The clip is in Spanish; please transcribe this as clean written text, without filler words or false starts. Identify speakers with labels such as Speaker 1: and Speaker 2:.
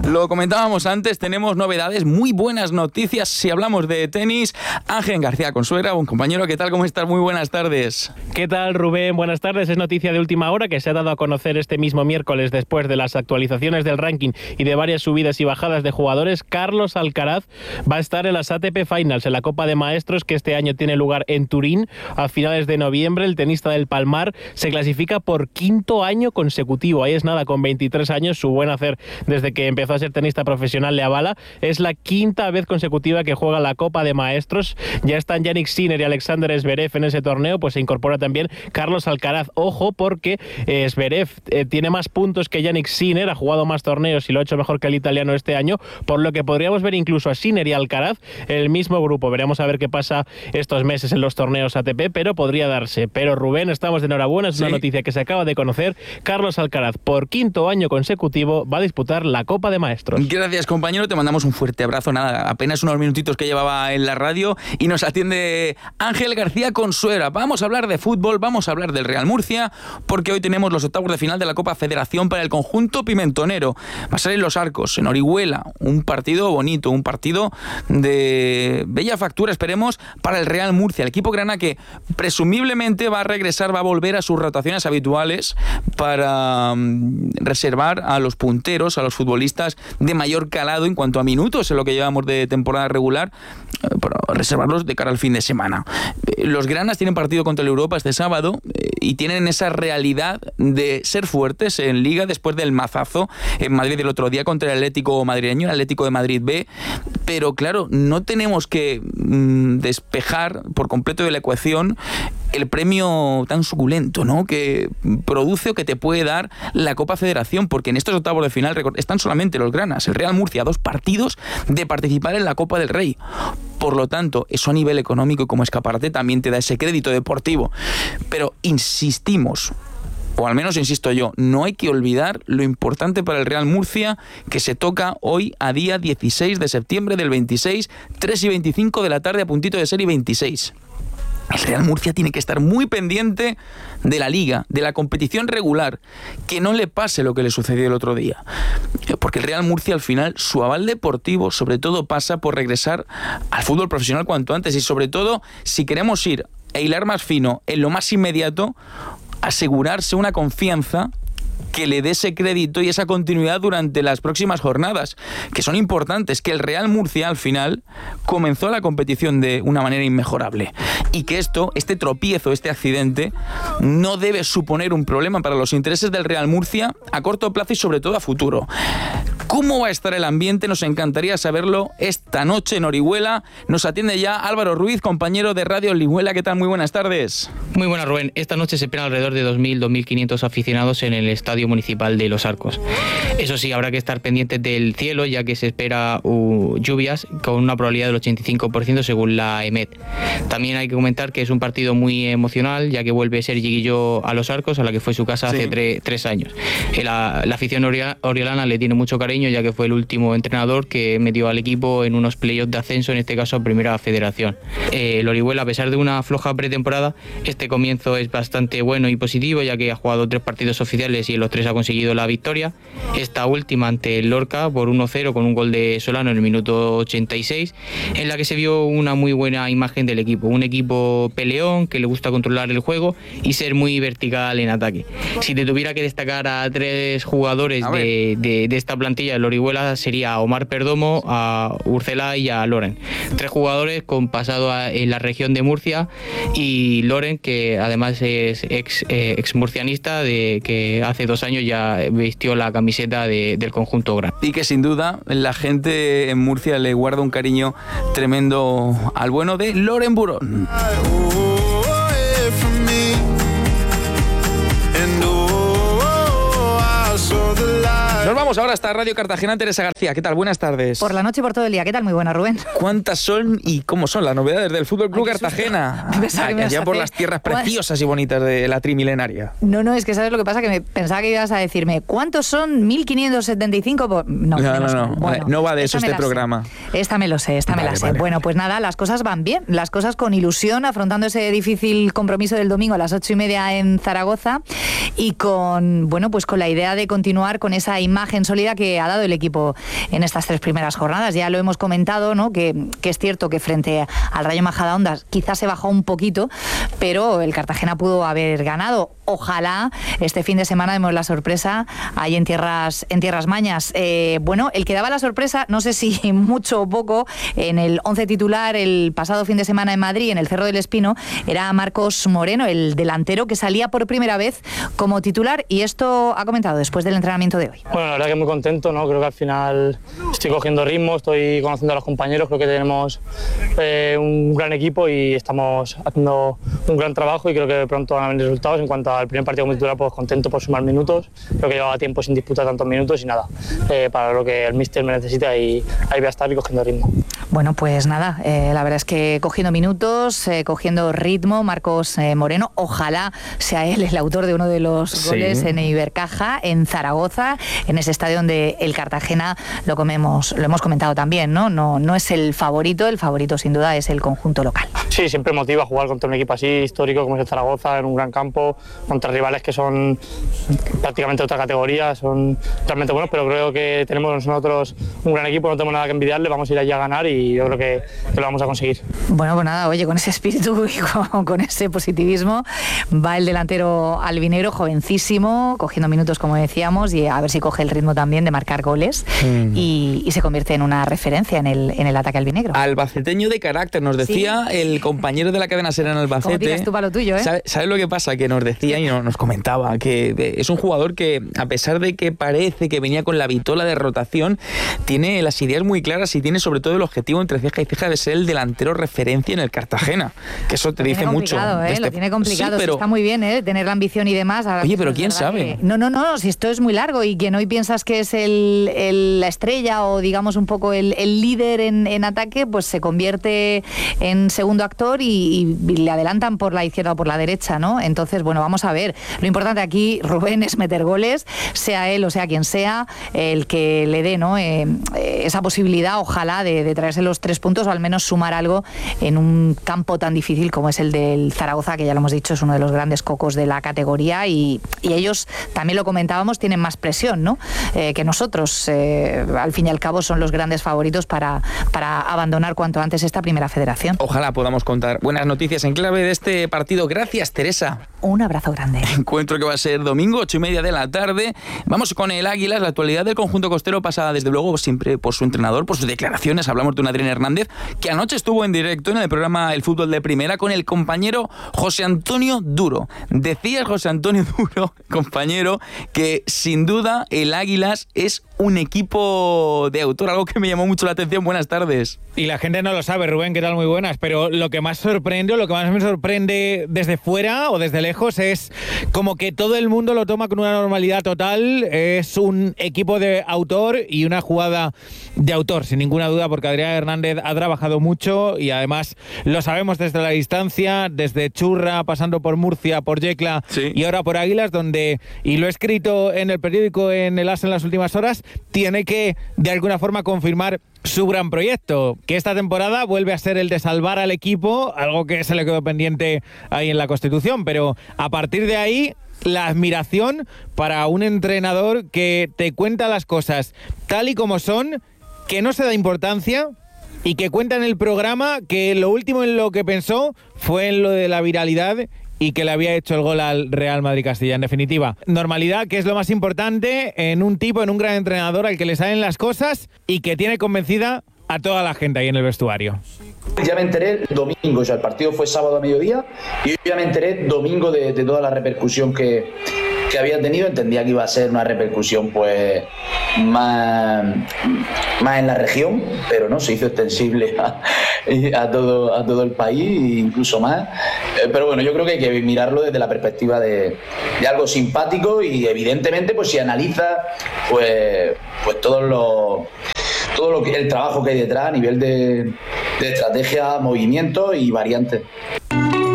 Speaker 1: Lo comentábamos antes, tenemos novedades, muy buenas noticias si hablamos de tenis. Ángel García Consuegra, un compañero, ¿qué tal? ¿Cómo estás? Muy buenas tardes.
Speaker 2: ¿Qué tal, Rubén? Buenas tardes. Es noticia de última hora que se ha dado a conocer este mismo miércoles después de las actualizaciones del ranking y de varias subidas y bajadas de jugadores. Carlos Alcaraz va a estar en las ATP Finals, en la Copa de Maestros que este año tiene lugar en Turín. A finales de noviembre, el tenista del Palmar se clasifica por quinto año consecutivo. Ahí es nada, con 23 años, su buen hacer desde que empezó a ser tenista profesional le avala. Es la quinta vez consecutiva que juega la Copa de Maestros. Ya están Jannik Sinner y Alexander Zverev en ese torneo, pues se incorpora también Carlos Alcaraz. Ojo, porque Zverev tiene más puntos que Jannik Sinner, ha jugado más torneos y lo ha hecho mejor que el italiano este año, por lo que podríamos ver incluso a Sinner y Alcaraz en el mismo grupo. Veremos a ver qué pasa estos meses en los torneos ATP, pero podría darse. Pero Rubén, estamos de enhorabuena, es una noticia que se acaba de conocer. Carlos Alcaraz, por quinto año consecutivo, va a disputar la Copa de Maestros.
Speaker 1: Gracias, compañero, te mandamos un fuerte abrazo. Nada, apenas unos minutitos que llevaba en la radio y nos atiende Ángel García Consuegra. Vamos a hablar de fútbol, vamos a hablar del Real Murcia, porque hoy tenemos los octavos de final de la Copa Federación para el conjunto pimentonero. Va a ser en Los Arcos, en Orihuela, un partido bonito, un partido de bella factura, esperemos, para el Real Murcia, el equipo grana que presumiblemente va a regresar, va a volver a sus rotaciones habituales para reservar a los punteros, a los futbolistas de mayor calado en cuanto a minutos en lo que llevamos de temporada regular, para reservarlos de cara al fin de semana. Los granas tienen partido contra el Europa este sábado y tienen esa realidad de ser fuertes en Liga después del mazazo en Madrid el otro día contra el Atlético madrileño, el Atlético de Madrid B, pero claro, no tenemos que despejar por completo de la ecuación el premio tan suculento, ¿no?, que produce o que te puede dar la Copa Federación, porque en estos octavos de final están solamente los granas, el Real Murcia, 2 partidos de participar en la Copa del Rey. Por lo tanto, eso a nivel económico y como escaparate también te da ese crédito deportivo. Pero insistimos, o al menos insisto yo, no hay que olvidar lo importante para el Real Murcia que se toca hoy a día 16 de septiembre del 26, 3:25 de la tarde, a puntito de ser y 26. El Real Murcia tiene que estar muy pendiente de la Liga, de la competición regular, que no le pase lo que le sucedió el otro día. Porque el Real Murcia, al final, su aval deportivo, sobre todo, pasa por regresar al fútbol profesional cuanto antes y, sobre todo, si queremos ir a hilar más fino en lo más inmediato, asegurarse una confianza que le dé ese crédito y esa continuidad durante las próximas jornadas, que son importantes, que el Real Murcia al final comenzó la competición de una manera inmejorable y que este tropiezo, este accidente no debe suponer un problema para los intereses del Real Murcia a corto plazo y sobre todo a futuro. ¿Cómo va a estar el ambiente? Nos encantaría saberlo esta noche en Orihuela. Nos atiende ya Álvaro Ruiz, compañero de Radio Orihuela. ¿Qué tal? Muy buenas tardes.
Speaker 3: Muy buenas, Rubén. Esta noche se esperan alrededor de 2.000-2.500 aficionados en el Estadio Municipal de Los Arcos. Eso sí, habrá que estar pendientes del cielo, ya que se espera lluvias con una probabilidad del 85% según la EMET. También hay que comentar que es un partido muy emocional, ya que vuelve Sergi Guilló a Los Arcos, a la que fue su casa hace 3 años. La afición oriolana le tiene mucho cariño, ya que fue el último entrenador que metió al equipo en unos playoffs de ascenso, en este caso a Primera Federación. El Orihuela, a pesar de una floja pretemporada, este comienzo es bastante bueno y positivo, ya que ha jugado 3 partidos oficiales y en los 3 ha conseguido la victoria. Esta última ante el Lorca por 1-0 con un gol de Solano en el minuto 86, en la que se vio una muy buena imagen del equipo. Un equipo peleón que le gusta controlar el juego y ser muy vertical en ataque. Si te tuviera que destacar a 3 jugadores de esta plantilla del Orihuela, sería a Omar Perdomo, a Urcelay y a Loren. 3 jugadores con pasado en la región de Murcia, y Loren, que además es ex murcianista, que hace 2 años ya vistió la camiseta del conjunto gran.
Speaker 1: Y que sin duda la gente en Murcia le guarda un cariño tremendo al bueno de Loren Burón. Nos vamos ahora hasta Radio Cartagena. Teresa García, ¿qué tal? Buenas tardes.
Speaker 4: Por la noche y por todo el día, ¿qué tal? Muy buena, Rubén.
Speaker 1: ¿Cuántas son y cómo son las novedades del Fútbol Club Cartagena? Allá por las tierras preciosas y bonitas de la trimilenaria.
Speaker 4: No, es que ¿sabes lo que pasa? Que me pensaba que ibas a decirme, ¿cuántos son 1.575? No. Bueno,
Speaker 1: no va de eso este programa.
Speaker 4: Esta me lo sé, me la sé. Bueno, pues nada, las cosas van bien, las cosas con ilusión, afrontando ese difícil compromiso del domingo a las 8:30 en Zaragoza y con la idea de continuar con esa imagen sólida que ha dado el equipo en estas 3 primeras jornadas. Ya lo hemos comentado, ¿no? Que es cierto que frente al Rayo Majadahonda quizás se bajó un poquito, pero el Cartagena pudo haber ganado. Ojalá este fin de semana demos la sorpresa ahí en tierras mañas. Bueno, el que daba la sorpresa, no sé si mucho o poco, en el 11 titular el pasado fin de semana en Madrid, en el Cerro del Espino, era Marcos Moreno, el delantero que salía por primera vez como titular, y esto ha comentado después del entrenamiento de hoy.
Speaker 5: Bueno, la verdad que muy contento, ¿no? Creo que al final estoy cogiendo ritmo, estoy conociendo a los compañeros, creo que tenemos un gran equipo y estamos haciendo un gran trabajo y creo que pronto van a venir resultados. En cuanto al primer partido como titular, pues contento por sumar minutos, creo que llevaba tiempo sin disputar tantos minutos y nada, para lo que el míster me necesita, y ahí voy a estar y cogiendo ritmo.
Speaker 4: Bueno, pues nada, la verdad es que cogiendo minutos, cogiendo ritmo, Marcos Moreno, ojalá sea él el autor de uno de los goles en Ibercaja, en Zaragoza, en ese estadio donde el Cartagena, lo hemos comentado también, ¿no? No es el favorito sin duda es el conjunto local.
Speaker 5: Sí, siempre motiva jugar contra un equipo así, histórico como es el Zaragoza, en un gran campo, contra rivales que son prácticamente de otra categoría, son realmente buenos, pero creo que tenemos nosotros un gran equipo, no tenemos nada que envidiarle, vamos a ir allí a ganar y yo creo que lo vamos a conseguir.
Speaker 4: Bueno, pues nada, oye, con ese espíritu y con ese positivismo va el delantero albinegro, jovencísimo, cogiendo minutos como decíamos, y a ver si coge el ritmo también de marcar goles y se convierte en una referencia en el ataque albinegro.
Speaker 1: Albaceteño de carácter, nos decía el compañero de la cadena SER en Albacete.
Speaker 4: ¿Cómo tiras tú para lo tuyo, eh?
Speaker 1: ¿Sabes lo que pasa? Que nos decía y nos comentaba que es un jugador que, a pesar de que parece que venía con la vitola de rotación, tiene las ideas muy claras y tiene sobre todo el objetivo entre ceja y ceja de ser el delantero referencia en el Cartagena, que eso te dice mucho.
Speaker 4: Lo tiene complicado, sí, pero está muy bien, tener la ambición y demás.
Speaker 1: Oye, pero quién sabe.
Speaker 4: No, si esto es muy largo y quien hoy piensas que es la estrella o digamos un poco el líder en ataque, pues se convierte en segundo actor y le adelantan por la izquierda o por la derecha, ¿no? Entonces, bueno, vamos a ver. Lo importante aquí, Rubén, es meter goles, sea él o sea quien sea, el que le dé, ¿no? Esa posibilidad, ojalá, de traerse los 3 puntos o al menos sumar algo en un campo tan difícil como es el del Zaragoza, que ya lo hemos dicho, es uno de los grandes cocos de la categoría y ellos, también lo comentábamos, tienen más presión, ¿no? Que nosotros. Al fin y al cabo son los grandes favoritos para abandonar cuanto antes esta primera federación.
Speaker 1: Ojalá podamos contar buenas noticias en clave de este partido. Gracias, Teresa.
Speaker 4: Un abrazo grande.
Speaker 1: Encuentro que va a ser domingo, 8:30 de la tarde. Vamos con el Águilas. La actualidad del conjunto costero pasa desde luego siempre por su entrenador, por sus declaraciones. Hablamos de un Adrián Hernández que anoche estuvo en directo en el programa El Fútbol de Primera con el compañero José Antonio Duro. Decía José Antonio Duro, compañero, que sin duda el Águilas es un equipo de autor, algo que me llamó mucho la atención. Buenas tardes.
Speaker 6: Y la gente no lo sabe, Rubén, ¿qué tal? Muy buenas. Pero lo que más sorprende, o lo que más me sorprende desde fuera o desde lejos es como que todo el mundo lo toma con una normalidad total. Es un equipo de autor y una jugada de autor, sin ninguna duda, porque Adrián Hernández ha trabajado mucho y además lo sabemos desde la distancia, desde Churra, pasando por Murcia, por Yecla y ahora por Águilas, donde, y lo he escrito en el periódico en El As en las últimas horas, tiene que de alguna forma confirmar su gran proyecto, que esta temporada vuelve a ser el de salvar al equipo, algo que se le quedó pendiente ahí en la Constitución, pero a partir de ahí la admiración para un entrenador que te cuenta las cosas tal y como son, que no se da importancia y que cuenta en el programa que lo último en lo que pensó fue en lo de la viralidad y que le había hecho el gol al Real Madrid Castilla. En definitiva, normalidad, que es lo más importante en un tipo, en un gran entrenador al que le salen las cosas y que tiene convencida a toda la gente ahí en el vestuario.
Speaker 7: Ya me enteré domingo, o sea, el partido fue sábado a mediodía y yo ya me enteré domingo de toda la repercusión que había tenido. Entendía que iba a ser una repercusión pues más en la región, pero no, se hizo extensible a todo el país e incluso más. Pero bueno, yo creo que hay que mirarlo desde la perspectiva de algo simpático y evidentemente pues si analiza pues todo el trabajo que hay detrás a nivel de estrategia, movimiento y variantes.